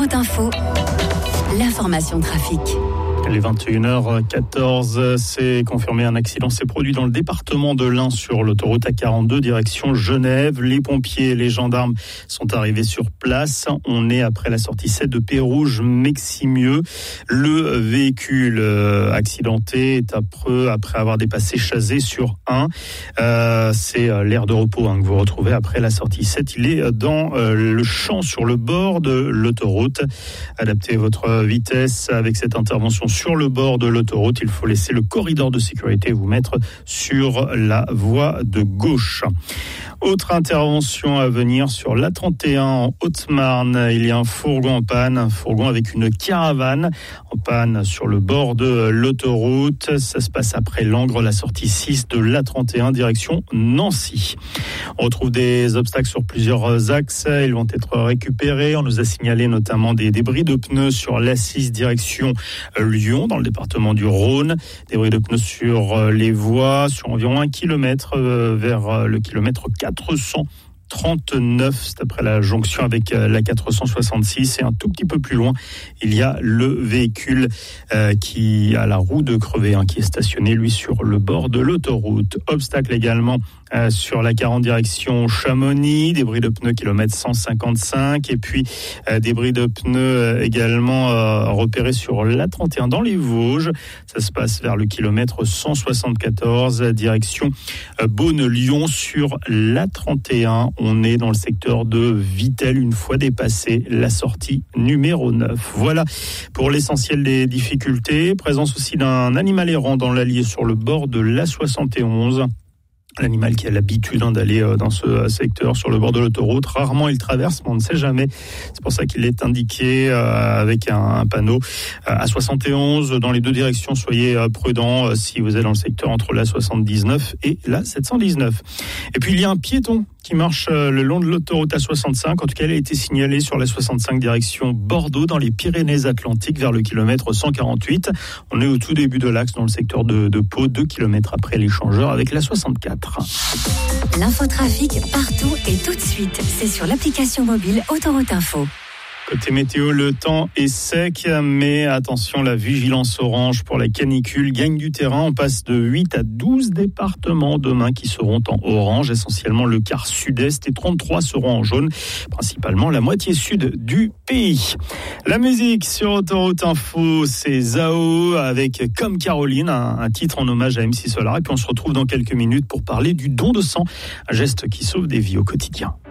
Autoroute Info, l'information trafic. Les 21h14, c'est confirmé, un accident s'est produit dans le département de l'Ain sur l'autoroute A42 direction Genève. Les pompiers et les gendarmes sont arrivés sur place. On est après la sortie 7 de Pérouge, Meximieux. Le véhicule accidenté est après avoir dépassé Chazé sur 1. C'est l'aire de repos que vous retrouvez après la sortie 7. Il est dans le champ sur le bord de l'autoroute. Adaptez votre vitesse avec cette intervention sur le bord de l'autoroute. Il faut laisser le corridor de sécurité et vous mettre sur la voie de gauche. Autre intervention à venir sur l'A31 en Haute-Marne. Il y a un fourgon en panne, un fourgon avec une caravane en panne sur le bord de l'autoroute. Ça se passe après Langres, la sortie 6 de l'A31 direction Nancy. On retrouve des obstacles sur plusieurs axes. Ils vont être récupérés. On nous a signalé notamment des débris de pneus sur l'A6 direction Lyon dans le département du Rhône. Débris de pneus sur les voies sur environ 1 kilomètre vers le kilomètre 439, c'est après la jonction avec la 466, et un tout petit peu plus loin, il y a le véhicule qui a la roue de crevé, qui est stationné lui sur le bord de l'autoroute. Obstacle également sur la 40 direction Chamonix, débris de pneus kilomètre 155, et puis débris de pneus également repérés sur l'A31 dans les Vosges. Ça se passe vers le kilomètre 174 direction Beaune-Lyon sur l'A31. On est dans le secteur de Vittel une fois dépassé la sortie numéro 9. Voilà pour l'essentiel des difficultés. Présence aussi d'un animal errant dans l'Allier sur le bord de l'A71. L'animal qui a l'habitude d'aller dans ce secteur sur le bord de l'autoroute. Rarement il traverse, mais on ne sait jamais. C'est pour ça qu'il est indiqué avec un panneau à 71 dans les deux directions. Soyez prudents si vous êtes dans le secteur entre la 79 et la 719. Et puis il y a un piéton qui marche le long de l'autoroute A65. En tout cas, elle a été signalée sur la 65 direction Bordeaux dans les Pyrénées-Atlantiques vers le kilomètre 148. On est au tout début de l'axe dans le secteur de Pau, 2 kilomètres après l'échangeur avec la 64. L'infotrafic partout et tout de suite. C'est sur l'application mobile Autoroute Info. Côté météo, le temps est sec, mais attention, la vigilance orange pour la canicule gagne du terrain. On passe de 8 à 12 départements demain qui seront en orange, essentiellement le quart sud-est, et 33 seront en jaune, principalement la moitié sud du pays. La musique sur Autoroute Info, c'est Zao avec Comme Caroline, un titre en hommage à MC Solar. Et puis on se retrouve dans quelques minutes pour parler du don de sang, un geste qui sauve des vies au quotidien.